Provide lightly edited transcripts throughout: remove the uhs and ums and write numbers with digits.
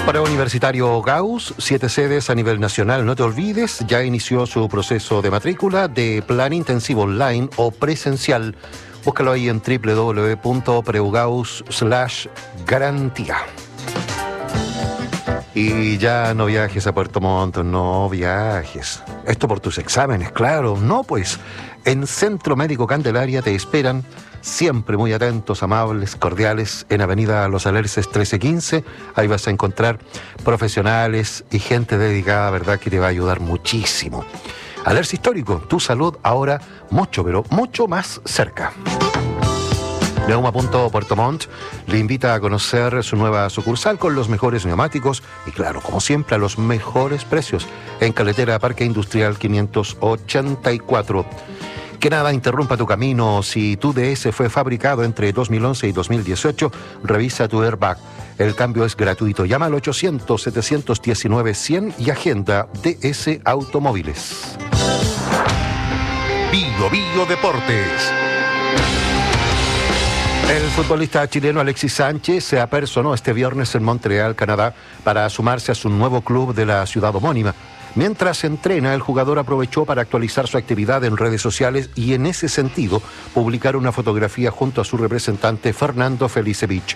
Preuniversitario Gauss, 7 sedes a nivel nacional. No te olvides, ya inició su proceso de matrícula de plan intensivo online o presencial. Búscalo ahí en www.preugauss.garantía. Y ya no viajes a Puerto Montt, no viajes. Esto por tus exámenes, claro. No, pues, en Centro Médico Candelaria te esperan, siempre muy atentos, amables, cordiales, en Avenida Los Alerces 1315. Ahí vas a encontrar profesionales y gente dedicada, ¿verdad?, que te va a ayudar muchísimo. Alerce Histórico, tu salud ahora mucho, pero mucho más cerca. Neuma Puerto Montt le invita a conocer su nueva sucursal con los mejores neumáticos y, claro, como siempre, a los mejores precios en Carretera Parque Industrial 584. Que nada interrumpa tu camino. Si tu DS fue fabricado entre 2011 y 2018, revisa tu airbag. El cambio es gratuito. Llama al 800-719-100 y agenda DS Automóviles. Bio Deportes. El futbolista chileno Alexis Sánchez se apersonó este viernes en Montreal, Canadá, para sumarse a su nuevo club de la ciudad homónima. Mientras entrena, el jugador aprovechó para actualizar su actividad en redes sociales y, en ese sentido, publicar una fotografía junto a su representante Fernando Felicevich.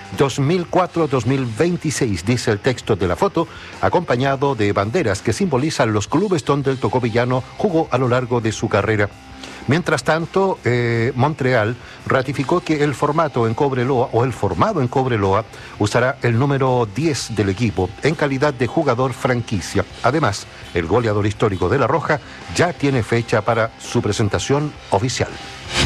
2004-2026, dice el texto de la foto, acompañado de banderas que simbolizan los clubes donde el tocopillano jugó a lo largo de su carrera. Mientras tanto, Montreal ratificó que el formado en Cobreloa usará el número 10 del equipo en calidad de jugador franquicia. Además, el goleador histórico de La Roja ya tiene fecha para su presentación oficial.